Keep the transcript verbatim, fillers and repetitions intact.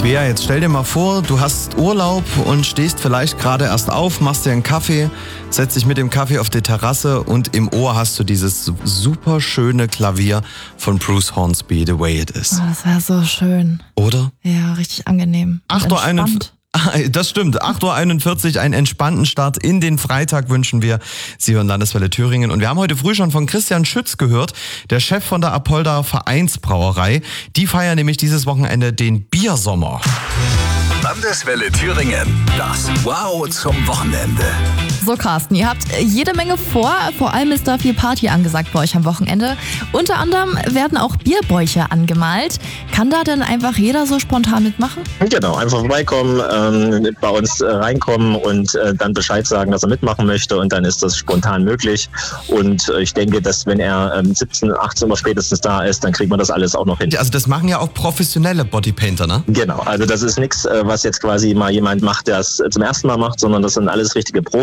Svea, jetzt stell dir mal vor, du hast Urlaub und stehst vielleicht gerade erst auf, machst dir einen Kaffee, setzt dich mit dem Kaffee auf die Terrasse und im Ohr hast du dieses super schöne Klavier von Bruce Hornsby, The Way It Is. Oh, das wäre so schön. Oder? Ja, richtig angenehm. acht Uhr einundvierzig. Das stimmt, acht Uhr einundvierzig, einen entspannten Start in den Freitag wünschen wir. Sie hören Landeswelle Thüringen und wir haben heute früh schon von Christian Schütz gehört, der Chef von der Apolda Vereinsbrauerei. Die feiern nämlich dieses Wochenende den Biersommer. Landeswelle Thüringen, das Wow zum Wochenende. So, Carsten, ihr habt jede Menge vor. Vor allem ist da viel Party angesagt bei euch am Wochenende. Unter anderem werden auch Bierbäuche angemalt. Kann da denn einfach jeder so spontan mitmachen? Genau, einfach vorbeikommen, ähm, bei uns äh, reinkommen und äh, dann Bescheid sagen, dass er mitmachen möchte und dann ist das spontan möglich. Und äh, ich denke, dass wenn er ähm, siebzehn, achtzehn Uhr spätestens da ist, dann kriegt man das alles auch noch hin. Also das machen ja auch professionelle Bodypainter, ne? Genau, also das ist nichts, äh, was jetzt quasi mal jemand macht, der es zum ersten Mal macht, sondern das sind alles richtige Profis.